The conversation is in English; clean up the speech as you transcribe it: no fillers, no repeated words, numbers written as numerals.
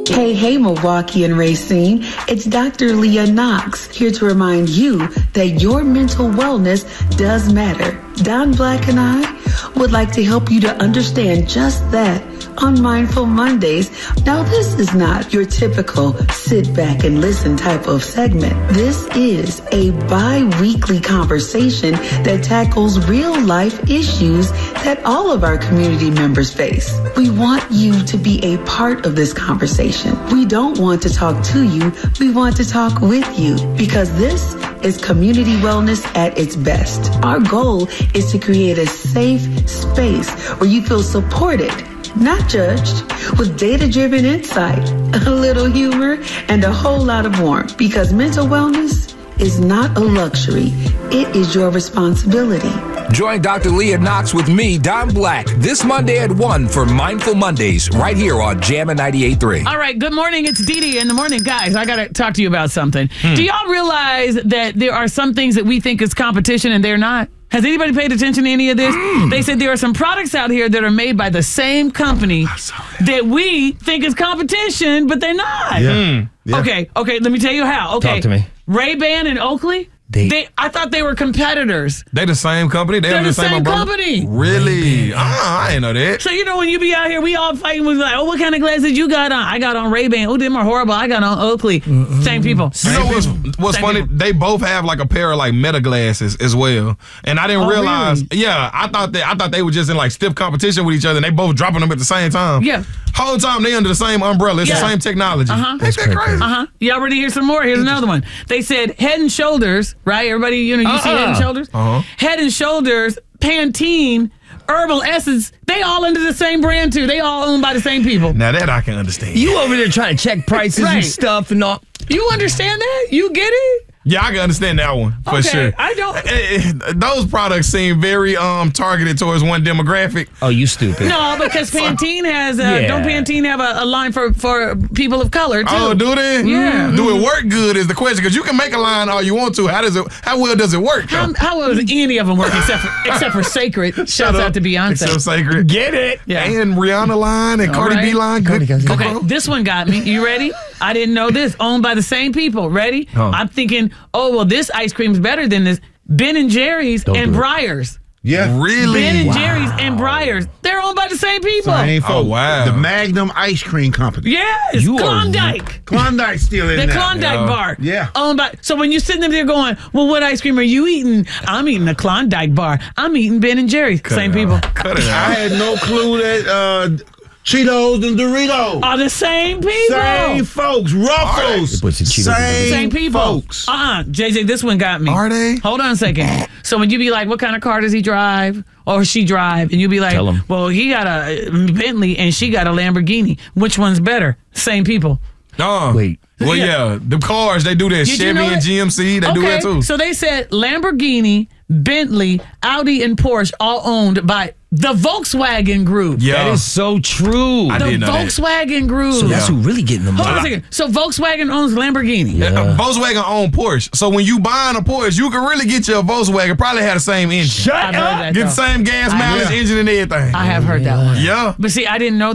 Hey, Milwaukee and Racine. It's Dr. Leah Knox here to remind you that your mental wellness does matter. Don Black and I would like to help you to understand just that on Mindful Mondays. Now, this is not your typical sit back and listen type of segment. This is a bi-weekly conversation that tackles real life issues that all of our community members face. We want you to be a part of this conversation. We don't want to talk to you. We want to talk with you because this is community wellness at its best. Our goal is to create a safe space where you feel supported, not judged, with data-driven insight, a little humor, and a whole lot of warmth. Because mental wellness is not a luxury. It is your responsibility. Join Dr. Leah Knox with me, Don Black, this Monday at 1 for Mindful Mondays, right here on Jammin' 98.3. All right, good morning. It's Dee Dee in the morning. Guys, I got to talk to you about something. Do y'all realize that there are some things that we think is competition and they're not? Has anybody paid attention to any of this? They said there are some products out here that are made by the same company that we think is competition, but they're not. Yeah. Okay, let me tell you how. Okay. Talk to me. Ray-Ban and Oakley, I thought they were competitors. They the same company? They're the same company. Really? I didn't know that. So, when you be out here, we all fighting with like, what kind of glasses you got on? I got on Ray-Ban. Oh, them are horrible. I got on Oakley. Same people. You know what's funny? People. They both have like a pair of like Meta glasses as well. And I didn't realize. Really? Yeah, I thought they were just in like stiff competition with each other and they both dropping them at the same time. Yeah. Whole time they under the same umbrella. It's the same technology. Ain't that crazy? Y'all ready to hear some more? Here's another one. They said Head and Shoulders, right? Everybody, you see Head and Shoulders? Head and Shoulders, Pantene, Herbal Essence, they all under the same brand too. They all owned by the same people. Now that I can understand. You over there trying to check prices and stuff and all. You understand that? You get it? Yeah, I can understand that one for sure. I don't. Those products seem very targeted towards one demographic. Oh, you stupid. No, because Pantene has don't Pantene have a line for people of color too? Oh, do they? Yeah. Do it work good is the question, because you can make a line all you want to. How well does it work? How well does any of them work except for Sacred? Shouts out to Beyonce. Except Sacred. Get it? Yeah. And Rihanna line and Cardi B line. Good. Okay, this one got me. You ready? I didn't know this. Owned by the same people. Ready? I'm thinking, this ice cream's better than this. Ben & Jerry's and Breyers. Yeah. Really? Ben & Jerry's and Breyers. They're owned by the same people. Oh, wow. The Magnum Ice Cream Company. Yes. Klondike. Klondike's still in there. The Klondike bar. Yeah. Owned by. So when you're sitting there going, well, what ice cream are you eating? I'm eating the Klondike bar. I'm eating Ben & Jerry's. Same people. Cut it out. I had no clue that Cheetos and Doritos Are the same people. Same folks. Ruffles. Same people. Folks. JJ, this one got me. Are they? Hold on a second. So when you be like, what kind of car does he drive or she drive? And you be like, Tell him. well, he got a Bentley and she got a Lamborghini. Which one's better? Same people. Wait. Well, yeah. The cars, they do that. Did you Chevy know and that? GMC, they do that too. So they said Lamborghini, Bentley, Audi, and Porsche all owned by the Volkswagen Group. Yeah. That is so true. I The didn't know that. Volkswagen Group. So that's who really getting the Hold on a money. second. So Volkswagen owns Lamborghini. Volkswagen own Porsche. So when you buying a Porsche, you can really get your Volkswagen. Probably have the same engine. I've heard that, Get the though. same gas mileage engine and everything. I have heard that one. Yeah. But see, I didn't know